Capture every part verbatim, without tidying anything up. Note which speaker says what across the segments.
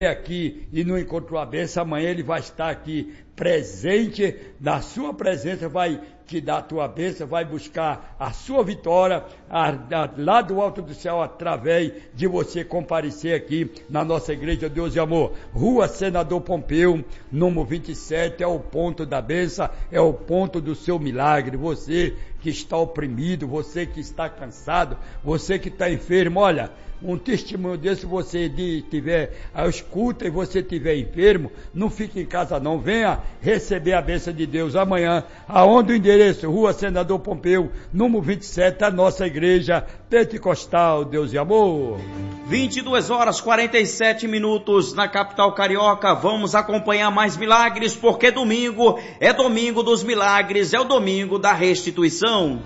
Speaker 1: aqui e não encontrou a bênção, amanhã ele vai estar aqui presente, da sua presença vai te dar a tua bênção, vai buscar a sua vitória a, a, lá do alto do céu, através de você comparecer aqui na nossa igreja Deus e Amor. Rua Senador Pompeu, número vinte e sete, é o ponto da bênção, é o ponto do seu milagre. Você que está oprimido, você que está cansado, você que está enfermo, olha, um testemunho desse, você de, tiver a escuta e você estiver enfermo, não fique em casa não, venha receber a bênção de Deus amanhã, aonde o endereço, Rua Senador Pompeu, número vinte e sete, a nossa igreja Pentecostal Deus e Amor.
Speaker 2: vinte e duas horas, quarenta e sete minutos na capital carioca. Vamos acompanhar mais milagres, porque domingo é domingo dos milagres, é o domingo da restituição.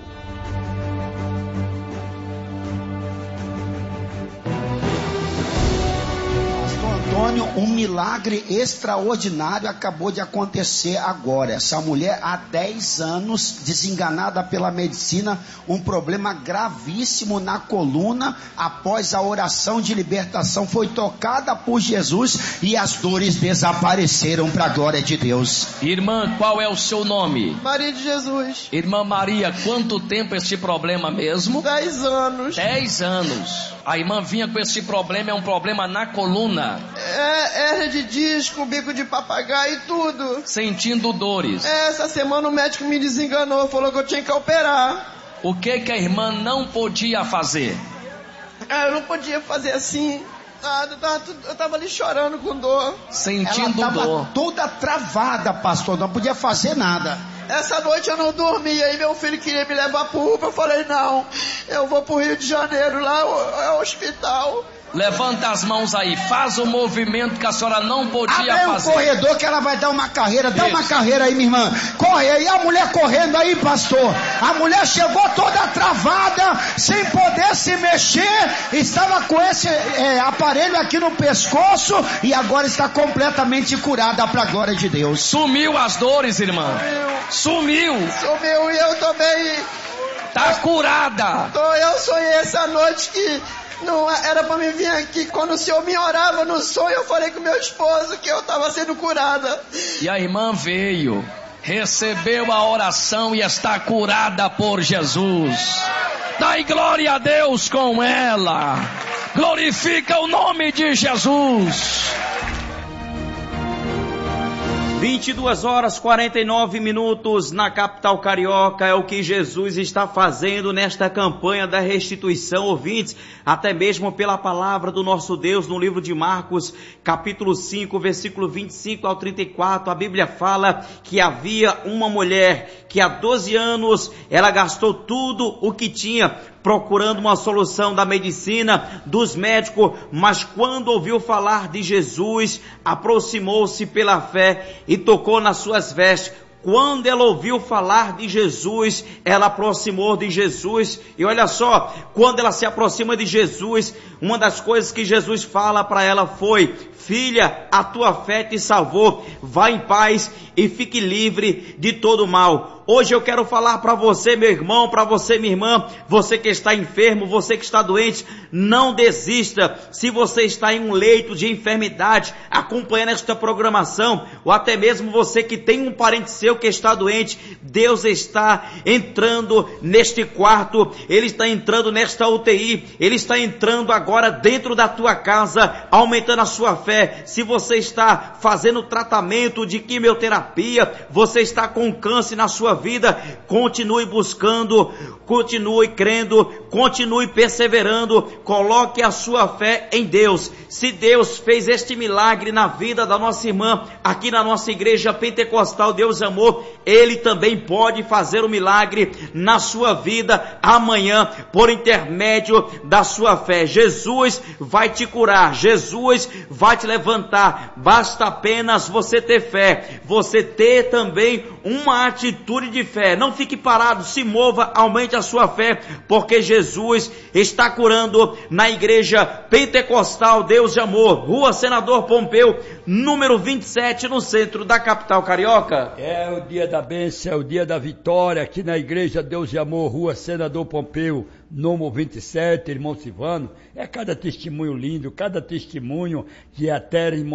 Speaker 3: Antônio, um milagre extraordinário acabou de acontecer agora. Essa mulher há dez anos, desenganada pela medicina, um problema gravíssimo na coluna, após a oração de libertação, foi tocada por Jesus e as dores desapareceram para a glória de Deus.
Speaker 4: Irmã, qual é o seu nome?
Speaker 5: Maria de Jesus.
Speaker 4: Irmã Maria, quanto tempo esse problema mesmo?
Speaker 5: Dez anos.
Speaker 4: Dez anos. A irmã vinha com esse problema, é um problema na coluna.
Speaker 5: É, hernia de disco, bico de papagaio e tudo.
Speaker 4: Sentindo dores.
Speaker 5: É, essa semana o médico me desenganou, falou que eu tinha que operar.
Speaker 4: O que que a irmã não podia fazer?
Speaker 5: Ah, eu não podia fazer assim. Ah, eu, tava, eu tava ali chorando com dor.
Speaker 4: Sentindo
Speaker 3: Ela tava
Speaker 4: dor.
Speaker 3: toda travada, pastor, não podia fazer nada.
Speaker 5: Essa noite eu não dormi, aí meu filho queria me levar pro U P A, eu falei, não, eu vou pro Rio de Janeiro, lá é o hospital.
Speaker 4: Levanta as mãos aí, faz o movimento que a senhora não podia
Speaker 3: Abre
Speaker 4: fazer.
Speaker 3: o corredor que ela vai dar uma carreira, dá
Speaker 4: Isso.
Speaker 3: uma carreira aí, minha irmã. Corre aí, a mulher correndo aí, pastor. A mulher chegou toda travada, sem poder se mexer, estava com esse é, aparelho aqui no pescoço e agora está completamente curada para a glória de Deus.
Speaker 4: Sumiu as dores, irmã. Sumiu.
Speaker 5: Sumiu e eu também.
Speaker 4: Tá curada.
Speaker 5: Eu sonhei essa noite que não era pra mim vir aqui. Quando o senhor me orava no sonho, eu falei com meu esposo que eu estava sendo curada.
Speaker 4: E a irmã veio, recebeu a oração e está curada por Jesus. Dai glória a Deus com ela. Glorifica o nome de Jesus.
Speaker 2: vinte e duas horas, quarenta e nove minutos na capital carioca, é o que Jesus está fazendo nesta campanha da restituição, ouvintes, até mesmo pela palavra do nosso Deus no livro de Marcos, capítulo cinco, versículo vinte e cinco ao trinta e quatro, a Bíblia fala que havia uma mulher que há doze anos ela gastou tudo o que tinha, procurando uma solução da medicina, dos médicos, mas quando ouviu falar de Jesus, aproximou-se pela fé e tocou nas suas vestes. Quando ela ouviu falar de Jesus, ela aproximou de Jesus. E olha só, quando ela se aproxima de Jesus, uma das coisas que Jesus fala para ela foi: filha, a tua fé te salvou, vá em paz e fique livre de todo mal. Hoje eu quero falar para você, meu irmão, para você, minha irmã, você que está enfermo, você que está doente, não desista. Se você está em um leito de enfermidade, acompanhando esta programação, ou até mesmo você que tem um parente seu que está doente, Deus está entrando neste quarto, Ele está entrando nesta U T I, Ele está entrando agora dentro da tua casa, aumentando a sua fé. Se você está fazendo tratamento de quimioterapia, você está com câncer na sua vida, continue buscando, continue crendo, continue perseverando, coloque a sua fé em Deus. Se Deus fez este milagre na vida da nossa irmã, aqui na nossa igreja Pentecostal Deus Amor, Ele também pode fazer o milagre na sua vida amanhã, por intermédio da sua fé. Jesus vai te curar, Jesus vai te levantar, basta apenas você ter fé, você ter também uma atitude atitude de fé. Não fique parado, se mova, aumente a sua fé, porque Jesus está curando na igreja pentecostal Deus de Amor, Rua Senador Pompeu, número vinte e sete, no centro da capital carioca.
Speaker 1: É o dia da bênção, é o dia da vitória, aqui na igreja Deus de Amor, Rua Senador Pompeu, número vinte e sete, irmão Silvano. É cada testemunho lindo, cada testemunho que até irmão